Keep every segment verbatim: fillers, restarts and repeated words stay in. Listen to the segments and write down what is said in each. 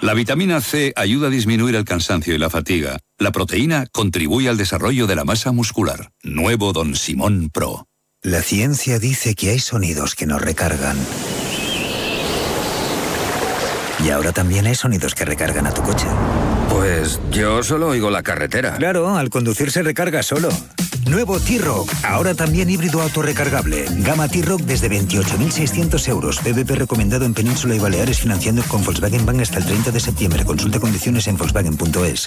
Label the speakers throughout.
Speaker 1: La vitamina C ayuda a disminuir el cansancio y la fatiga. La proteína contribuye al desarrollo de la masa muscular. Nuevo Don Simón Pro.
Speaker 2: La ciencia dice que hay sonidos que nos recargan. Y ahora también hay sonidos que recargan a tu coche.
Speaker 3: Pues yo solo oigo la carretera.
Speaker 2: Claro, al conducir se recarga solo. Nuevo T-Roc, ahora también híbrido autorrecargable. Gama T-Roc desde veintiocho mil seiscientos euros. P V P recomendado en Península y Baleares, financiando con Volkswagen Bank hasta el treinta de septiembre. Consulta condiciones en Volkswagen punto es.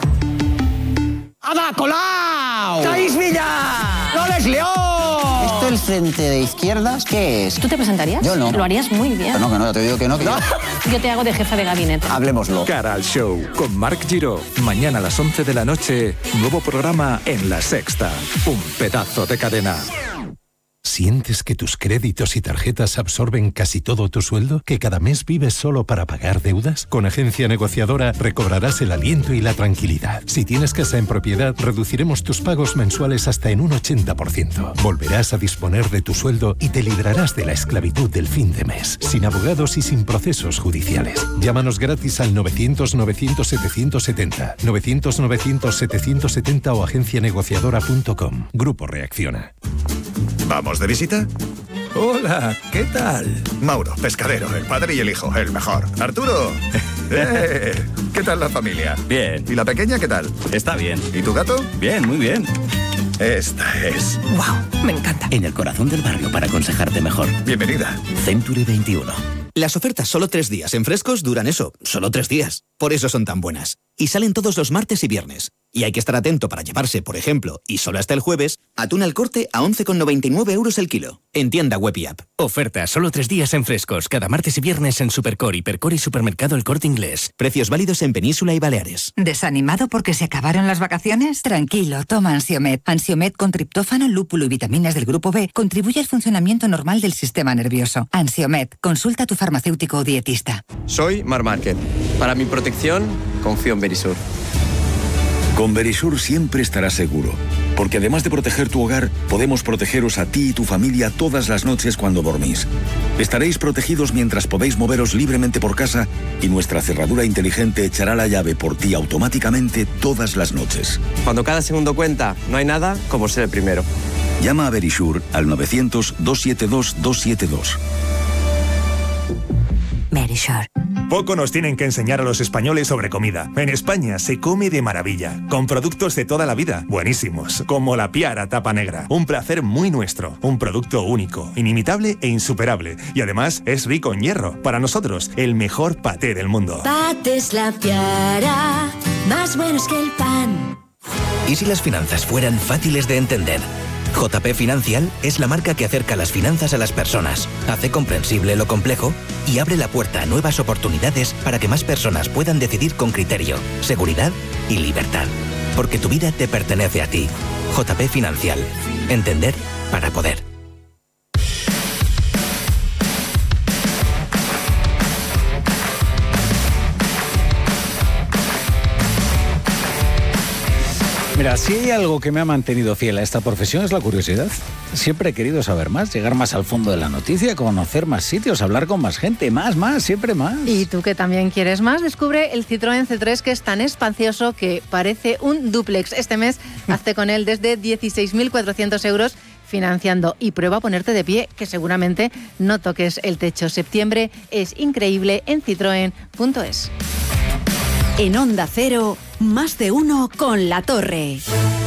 Speaker 4: ¡Ada Colau! ¡Caís Villa! ¡Loles León!
Speaker 5: ¿Esto el frente de izquierdas qué es?
Speaker 6: ¿Tú te presentarías?
Speaker 5: Yo no.
Speaker 6: Lo harías muy bien.
Speaker 5: Que no, que no, te digo que no. Que
Speaker 6: no.
Speaker 5: Yo...
Speaker 6: yo te hago de jefa de gabinete.
Speaker 5: Hablemoslo.
Speaker 7: Cara al show con Marc Giró. Mañana a las once de la noche, nuevo programa en La Sexta. Un pedazo de cadena.
Speaker 8: ¿Sientes que tus créditos y tarjetas absorben casi todo tu sueldo? ¿Que cada mes vives solo para pagar deudas? Con Agencia Negociadora recobrarás el aliento y la tranquilidad. Si tienes casa en propiedad, reduciremos tus pagos mensuales hasta en un ochenta por ciento. Volverás a disponer de tu sueldo y te librarás de la esclavitud del fin de mes, sin abogados y sin procesos judiciales. Llámanos gratis al novecientos novecientos setecientos setenta, novecientos novecientos setecientos setenta o agencia negociadora punto com. Grupo Reacciona.
Speaker 9: ¿Vamos de visita?
Speaker 2: Hola, ¿qué tal?
Speaker 9: Mauro, pescadero, el padre y el hijo, el mejor. Arturo, eh, ¿qué tal la familia?
Speaker 10: Bien.
Speaker 9: ¿Y la pequeña qué tal?
Speaker 10: Está bien.
Speaker 9: ¿Y tu gato?
Speaker 10: Bien, muy bien.
Speaker 9: Esta es...
Speaker 11: ¡Wow! Me encanta.
Speaker 10: En el corazón del barrio para aconsejarte mejor.
Speaker 9: Bienvenida.
Speaker 10: Century veintiuno.
Speaker 12: Las ofertas solo tres días en Frescos duran eso, solo tres días. Por eso son tan buenas. Y salen todos los martes y viernes. Y hay que estar atento para llevarse, por ejemplo, y solo hasta el jueves, atún al corte a once con noventa y nueve euros el kilo. En tienda web y app.
Speaker 13: Oferta solo tres días en Frescos, cada martes y viernes en Supercore, Hipercore y Supermercado El Corte Inglés.
Speaker 12: Precios válidos en Península y Baleares.
Speaker 14: ¿Desanimado porque se acabaron las vacaciones? Tranquilo, toma Ansiomed. Ansiomed con triptófano, lúpulo y vitaminas del grupo B contribuye al funcionamiento normal del sistema nervioso. Ansiomed, consulta a tu farmacéutico o dietista.
Speaker 15: Soy Mar Márquez. Para mi protección, confío en Verisur.
Speaker 16: Con Verisur siempre estarás seguro, porque además de proteger tu hogar, podemos protegeros a ti y tu familia todas las noches cuando dormís. Estaréis protegidos mientras podéis moveros libremente por casa y nuestra cerradura inteligente echará la llave por ti automáticamente todas las noches.
Speaker 15: Cuando cada segundo cuenta, no hay nada como ser el primero.
Speaker 16: Llama a Verisur al novecientos, doscientos setenta y dos, doscientos setenta y dos.
Speaker 14: Verisur.
Speaker 17: Poco nos tienen que enseñar a los españoles sobre comida. En España se come de maravilla, con productos de toda la vida, buenísimos, como la Piara Tapa Negra. Un placer muy nuestro, un producto único, inimitable e insuperable. Y además es rico en hierro. Para nosotros, el mejor paté del mundo.
Speaker 18: Patés La Piara, más buenos que el pan.
Speaker 19: ¿Y si las finanzas fueran fáciles de entender? J P Financial es la marca que acerca las finanzas a las personas, hace comprensible lo complejo y abre la puerta a nuevas oportunidades para que más personas puedan decidir con criterio, seguridad y libertad. Porque tu vida te pertenece a ti. J P Financial. Entender para poder.
Speaker 20: Mira, si hay algo que me ha mantenido fiel a esta profesión es la curiosidad. Siempre he querido saber más, llegar más al fondo de la noticia, conocer más sitios, hablar con más gente, más, más, siempre más.
Speaker 21: Y tú que también quieres más, descubre el Citroën C tres, que es tan espacioso que parece un dúplex. Este mes hazte con él desde dieciséis mil cuatrocientos euros financiando y prueba a ponerte de pie, que seguramente no toques el techo. Septiembre es increíble en citroen punto es.
Speaker 22: En Onda Cero, más de uno con La Torre.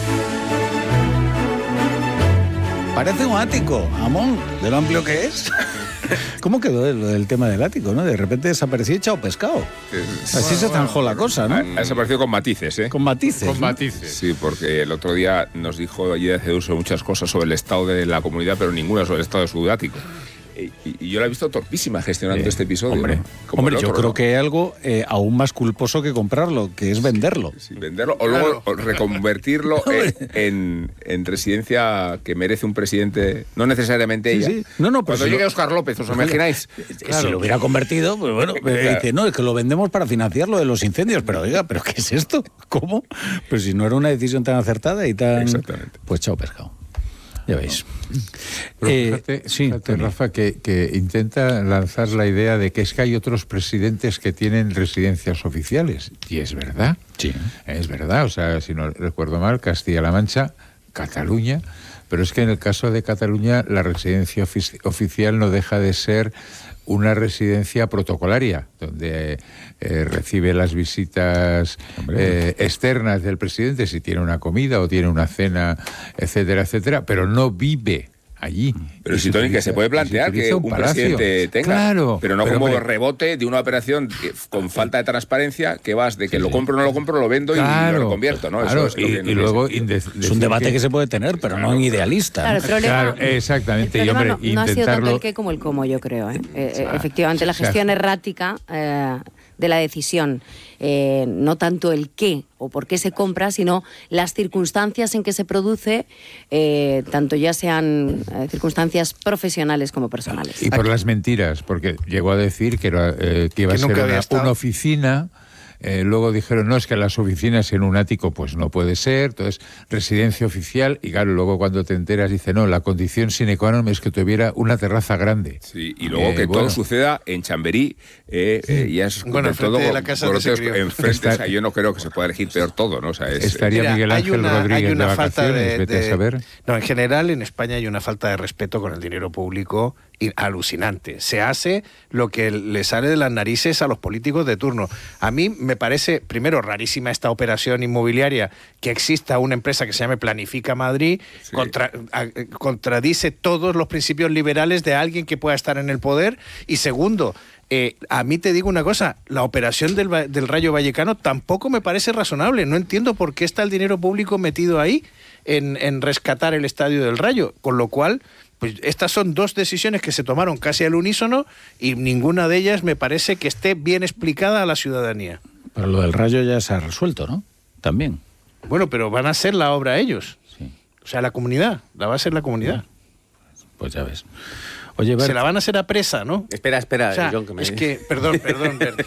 Speaker 20: Parece un ático, Amón, de lo amplio que es. ¿Cómo quedó lo del tema del ático, no? De repente desapareció y echado pescado. Así se zanjó la cosa, ¿no?
Speaker 23: Ha desaparecido con matices, ¿eh?
Speaker 20: Con matices.
Speaker 23: Con matices. Sí, porque el otro día nos dijo allí de Ceduso muchas cosas sobre el estado de la comunidad, pero ninguna sobre el estado de su ático. Y, y yo la he visto torpísima gestionando eh, este episodio.
Speaker 20: Hombre,
Speaker 23: ¿no?
Speaker 20: hombre otro, yo creo
Speaker 23: ¿no?
Speaker 20: que hay algo eh, aún más culposo que comprarlo, que es venderlo.
Speaker 23: Sí, sí, venderlo o luego claro. reconvertirlo en, en, en residencia que merece un presidente, no necesariamente ella. Sí, sí.
Speaker 20: No, no, pues
Speaker 23: Cuando
Speaker 20: si
Speaker 23: llegue
Speaker 20: lo...
Speaker 23: Óscar López, ¿os imagináis?
Speaker 20: Claro. Si lo hubiera convertido, pues bueno, claro. Dice, no, es que lo vendemos para financiar lo de los incendios. Pero oiga, ¿pero qué es esto? ¿Cómo? Pues si no era una decisión tan acertada y tan...
Speaker 23: Exactamente.
Speaker 20: Pues chao pescado. Ya veis.
Speaker 1: Pero
Speaker 20: Eh,
Speaker 1: fíjate,
Speaker 20: sí,
Speaker 1: fíjate,
Speaker 20: Tony.
Speaker 1: Rafa, que, que intenta lanzar la idea de que es que hay otros presidentes que tienen residencias oficiales. Y es verdad.
Speaker 20: Sí.
Speaker 1: Es verdad. O sea, si no recuerdo mal, Castilla-La Mancha, Cataluña. Pero es que en el caso de Cataluña, la residencia ofici- oficial no deja de ser una residencia protocolaria, donde eh, recibe las visitas eh, externas del presidente, si tiene una comida o tiene una cena, etcétera, etcétera, pero no vive allí.
Speaker 23: Pero si, Tony, que se puede plantear que un, un presidente tenga,
Speaker 1: claro,
Speaker 23: pero no
Speaker 1: pero
Speaker 23: como
Speaker 1: hombre,
Speaker 23: rebote de una operación que, con falta de transparencia, que vas de que sí, lo compro o no lo compro, lo vendo
Speaker 1: claro,
Speaker 23: y lo reconvierto, ¿no?
Speaker 1: Claro,
Speaker 23: Eso es
Speaker 1: y,
Speaker 23: lo que
Speaker 1: y luego
Speaker 20: es un debate que... que se puede tener, pero claro, no en idealista.
Speaker 6: Claro, el problema,
Speaker 1: claro, exactamente.
Speaker 6: El problema
Speaker 1: y, hombre,
Speaker 6: no, no ha sido tanto
Speaker 1: intentarlo...
Speaker 6: el qué como el cómo, yo creo. ¿eh? Eh,
Speaker 1: sea,
Speaker 6: efectivamente, la gestión
Speaker 1: sea,
Speaker 6: errática eh, de la decisión, eh, no tanto el qué o por qué se compra, sino las circunstancias en que se produce, eh, tanto ya sean eh, circunstancias profesionales como personales.
Speaker 1: Y por las mentiras, porque llegó a decir que, era, eh, que iba
Speaker 3: que
Speaker 1: a ser una, una oficina. Eh, luego dijeron, no, es que las oficinas en un ático pues no puede ser, entonces residencia oficial, y claro, luego cuando te enteras dice, no, la condición sine qua non es que tuviera una terraza grande.
Speaker 23: Sí, y luego
Speaker 1: eh,
Speaker 23: que
Speaker 1: bueno.
Speaker 23: todo suceda en Chamberí, eh,
Speaker 1: sí.
Speaker 23: eh, ya es
Speaker 3: bueno,
Speaker 23: de todo,
Speaker 3: de la casa
Speaker 23: por
Speaker 3: de se
Speaker 23: otros, enfrente, o sea, yo no creo que se pueda elegir peor todo, ¿no? O sea, es,
Speaker 1: Estaría
Speaker 3: Mira,
Speaker 1: Miguel Ángel
Speaker 3: una,
Speaker 1: Rodríguez
Speaker 3: una
Speaker 1: de
Speaker 3: falta
Speaker 1: vacaciones,
Speaker 3: de,
Speaker 1: vete
Speaker 3: de,
Speaker 1: a saber.
Speaker 3: No, en general en España hay una falta de respeto con el dinero público alucinante. Se hace lo que le sale de las narices a los políticos de turno. A mí me parece, primero, rarísima esta operación inmobiliaria, que exista una empresa que se llame Planifica Madrid, sí. contra, a, contradice todos los principios liberales de alguien que pueda estar en el poder. Y segundo, eh, a mí te digo una cosa, la operación del, del Rayo Vallecano tampoco me parece razonable. No entiendo por qué está el dinero público metido ahí en, en rescatar el estadio del Rayo, con lo cual... Pues estas son dos decisiones que se tomaron casi al unísono y ninguna de ellas me parece que esté bien explicada a la ciudadanía.
Speaker 20: Pero lo del Rayo ya se ha resuelto, ¿no? También.
Speaker 3: Bueno, pero van a hacer la obra ellos.
Speaker 20: Sí.
Speaker 3: O sea, la comunidad, la va a hacer la comunidad.
Speaker 20: Pues ya ves. Oye, Bert,
Speaker 3: se la van a hacer a presa, ¿no?
Speaker 15: Espera, espera,
Speaker 3: o sea,
Speaker 15: John, que me...
Speaker 3: es que, perdón, perdón, Bert.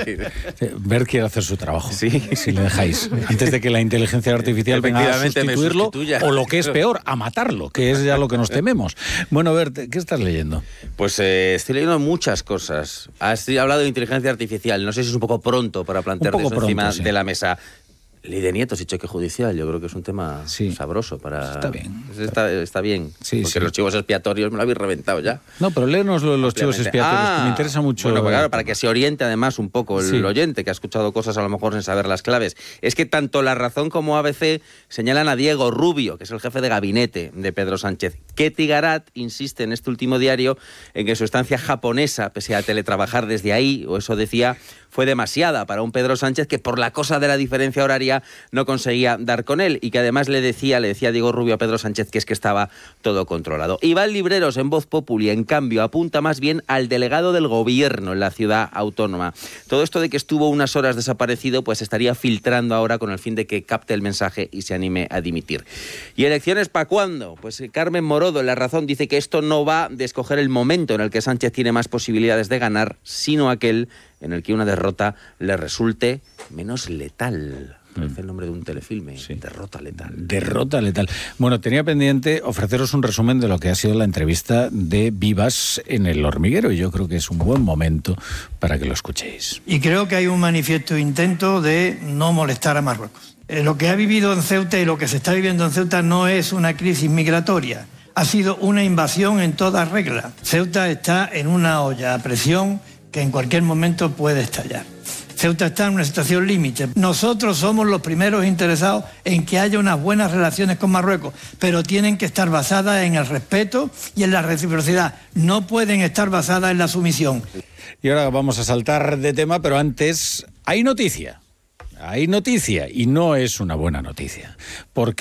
Speaker 20: Sí. Bert quiere hacer su trabajo,
Speaker 15: sí.
Speaker 20: si le dejáis. Antes de que la inteligencia artificial venga a sustituirlo, o lo que es peor, a matarlo, que es ya lo que nos tememos. Bueno, Bert, ¿qué estás leyendo?
Speaker 15: Pues eh, estoy leyendo muchas cosas. Has hablado de inteligencia artificial, no sé si es un poco pronto para plantear eso pronto, encima sí. de la mesa. Ley de nietos y cheque judicial, yo creo que es un tema sí. sabroso para...
Speaker 20: Está bien.
Speaker 15: Está, está bien, sí, porque sí. los chivos expiatorios me lo habéis reventado ya.
Speaker 20: No, pero léenos lo de los chivos expiatorios,
Speaker 15: ah,
Speaker 20: que me interesa mucho.
Speaker 15: Bueno, pues claro, para que se oriente además un poco el sí. oyente, que ha escuchado cosas a lo mejor sin saber las claves. Es que tanto La Razón como A B C señalan a Diego Rubio, que es el jefe de gabinete de Pedro Sánchez. Ketty Garat insiste en este último diario en que su estancia japonesa, pese a teletrabajar desde ahí, o eso decía, fue demasiada para un Pedro Sánchez que por la cosa de la diferencia horaria no conseguía dar con él, y que además le decía, le decía Diego Rubio a Pedro Sánchez que es que estaba todo controlado. Iván Libreros, en Voz Populi, en cambio, apunta más bien al delegado del gobierno en la ciudad autónoma. Todo esto de que estuvo unas horas desaparecido, pues estaría filtrando ahora con el fin de que capte el mensaje y se anime a dimitir. ¿Y elecciones para cuándo? Pues Carmen Morodo, en La Razón, dice que esto no va de escoger el momento en el que Sánchez tiene más posibilidades de ganar, sino aquel en el que una derrota le resulte menos letal. Parece el nombre de un telefilme. Sí. Derrota letal.
Speaker 20: Derrota letal. Bueno, tenía pendiente ofreceros un resumen de lo que ha sido la entrevista de Vivas en El Hormiguero, y yo creo que es un buen momento para que lo escuchéis.
Speaker 11: Y creo que hay un manifiesto intento de no molestar a Marruecos. Eh, lo que ha vivido en Ceuta y lo que se está viviendo en Ceuta no es una crisis migratoria. Ha sido una invasión en toda regla. Ceuta está en una olla a presión que en cualquier momento puede estallar. Ceuta está en una situación límite. Nosotros somos los primeros interesados en que haya unas buenas relaciones con Marruecos, pero tienen que estar basadas en el respeto y en la reciprocidad. No pueden estar basadas en la sumisión.
Speaker 20: Y ahora vamos a saltar de tema, pero antes hay noticia. Hay noticia, y no es una buena noticia. Porque